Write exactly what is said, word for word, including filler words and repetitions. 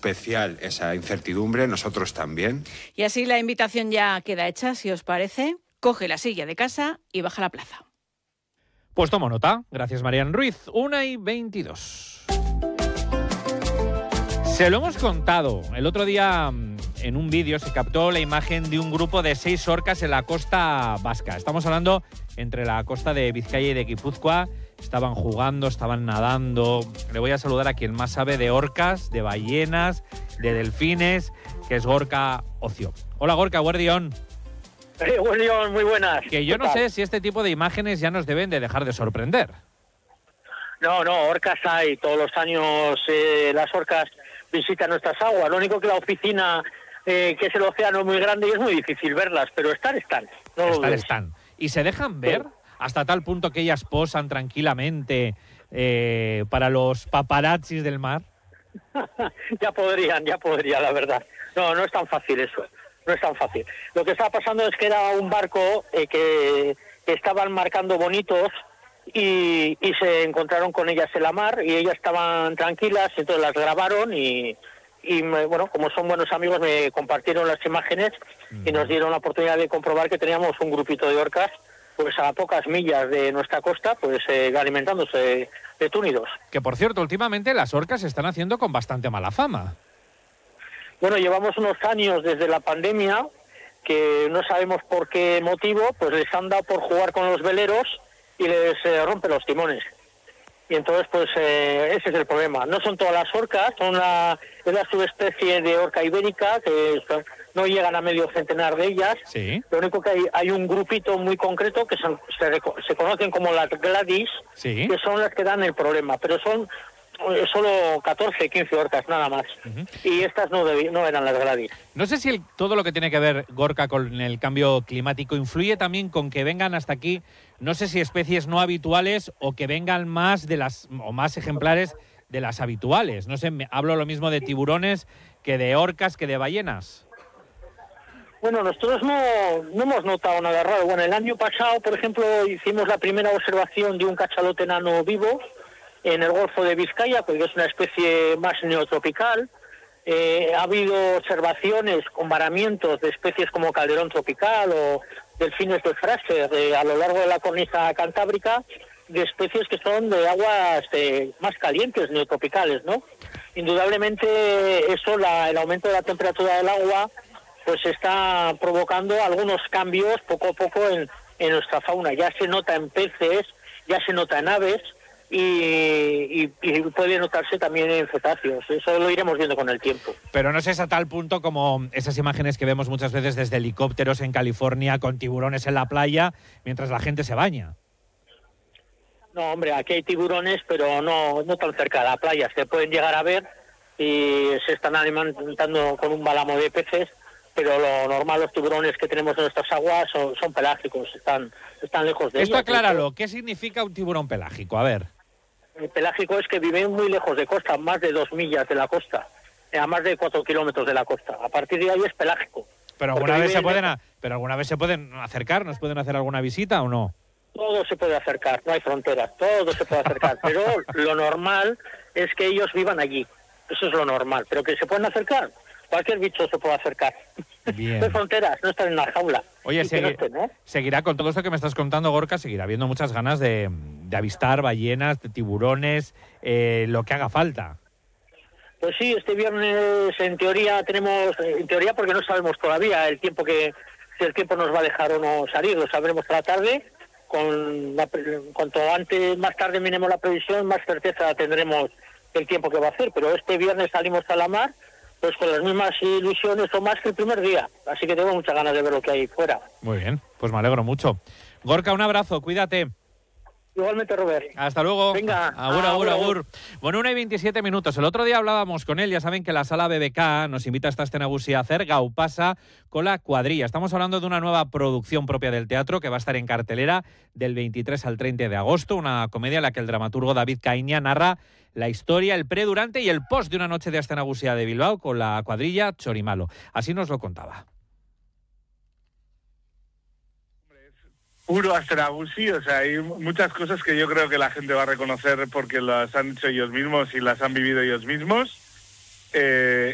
especial esa incertidumbre, nosotros también. Y así la invitación ya queda hecha, si os parece. Coge la silla de casa y baja a la plaza. Pues tomo nota. Gracias, Marian Ruiz. una y veintidós. Se lo hemos contado. El otro día en un vídeo se captó la imagen de un grupo de seis orcas en la costa vasca. Estamos hablando entre la costa de Vizcaya y de Guipúzcoa. Estaban jugando, estaban nadando. Le voy a saludar a quien más sabe de orcas, de ballenas, de delfines, que es Gorka Ocio. Hola Gorka, guardión. Eh, guardión, muy buenas. Que yo no sé si este tipo de imágenes ya nos deben de dejar de sorprender. No, no, orcas hay. Todos los años eh, las orcas visitan nuestras aguas. Lo único que la oficina, eh, que es el océano, es muy grande y es muy difícil verlas, pero estar están. No estar están. ¿Y se dejan ver? Sí. Hasta tal punto que ellas posan tranquilamente eh, para los paparazzis del mar. ya podrían, ya podrían, la verdad. No, no es tan fácil eso. No es tan fácil. Lo que estaba pasando es que era un barco eh, que, que estaban marcando bonitos y, y se encontraron con ellas en la mar y ellas estaban tranquilas, entonces las grabaron y, y me, bueno, como son buenos amigos me compartieron las imágenes y nos dieron la oportunidad de comprobar que teníamos un grupito de orcas pues a pocas millas de nuestra costa, pues eh, alimentándose de, de túnidos. Que por cierto, últimamente las orcas se están haciendo con bastante mala fama. Bueno, llevamos unos años desde la pandemia que no sabemos por qué motivo, pues les han dado por jugar con los veleros y les eh, rompen los timones. Y entonces, pues eh, ese es el problema. No son todas las orcas, son la, es la subespecie de orca ibérica, que son, no llegan a medio centenar de ellas. Sí. Lo único que hay, hay un grupito muy concreto que son, se, se conocen como las Gladys, sí, que son las que dan el problema, pero son solo catorce, quince orcas, nada más. Uh-huh. Y estas no, deb- no eran las Gladys. No sé si el, todo lo que tiene que ver, Gorka, con el cambio climático influye también con que vengan hasta aquí, no sé si especies no habituales o que vengan más de las o más ejemplares de las habituales. No sé, me, hablo lo mismo de tiburones que de orcas, que de ballenas. Bueno, nosotros no, no hemos notado nada raro. Bueno, el año pasado, por ejemplo, hicimos la primera observación de un cachalote enano vivo en el Golfo de Vizcaya, porque es una especie más neotropical. Eh, ha habido observaciones con varamientos de especies como calderón tropical o delfines de Fraser eh, a lo largo de la cornisa cantábrica, de especies que son de aguas eh, más calientes, neotropicales, ¿no? Indudablemente eso, la, el aumento de la temperatura del agua, pues está provocando algunos cambios poco a poco en, en nuestra fauna. Ya se nota en peces, ya se nota en aves, Y, y, y puede notarse también en cetáceos. Eso lo iremos viendo con el tiempo. Pero no es a tal punto como esas imágenes que vemos muchas veces desde helicópteros en California con tiburones en la playa mientras la gente se baña. No, hombre, aquí hay tiburones, pero no, no tan cerca de la playa. Se pueden llegar a ver y se están alimentando con un bálamo de peces, pero lo normal, los tiburones que tenemos en nuestras aguas son, son pelágicos, están, están lejos de ellas. Esto acláralo, ¿qué significa un tiburón pelágico? A ver. El pelágico es que viven muy lejos de costa, más de dos millas de la costa, a más de cuatro kilómetros de la costa. A partir de ahí es pelágico. Pero alguna vez se pueden, a, pero alguna vez se pueden acercar, ¿nos pueden hacer alguna visita o no? Todo se puede acercar, no hay fronteras, todo se puede acercar. Pero lo normal es que ellos vivan allí. Eso es lo normal. Pero que se pueden acercar, cualquier bicho se puede acercar. Bien. No hay fronteras, no están en una jaula. Oye, segui- no estén, ¿eh? seguirá con todo esto que me estás contando, Gorka, seguirá habiendo muchas ganas de, de avistar ballenas, de tiburones, eh, lo que haga falta. Pues sí, este viernes en teoría tenemos, en teoría porque no sabemos todavía el tiempo que, si el tiempo nos va a dejar o no salir, lo sabremos a la tarde. Con la, cuanto antes, más tarde miremos la previsión, más certeza tendremos el tiempo que va a hacer. Pero este viernes salimos a la mar, pues con las mismas ilusiones o más que el primer día. Así que tengo muchas ganas de ver lo que hay fuera. Muy bien, pues me alegro mucho. Gorka, un abrazo, cuídate. Igualmente, Robert. Hasta luego. Venga. Agur, agur, agur. Bueno, una y veintisiete minutos. El otro día hablábamos con él, ya saben que la sala B B K nos invita a esta Astenagusia a hacer Gaupasa con la cuadrilla. Estamos hablando de una nueva producción propia del teatro que va a estar en cartelera del veintitrés al treinta de agosto, una comedia en la que el dramaturgo David Caíña narra la historia, el pre, durante y el post de una noche de Astenagusia de Bilbao con la cuadrilla Chorimalo. Así nos lo contaba. Puro Astenagusi, o sea, hay muchas cosas que yo creo que la gente va a reconocer porque las han hecho ellos mismos y las han vivido ellos mismos. Eh,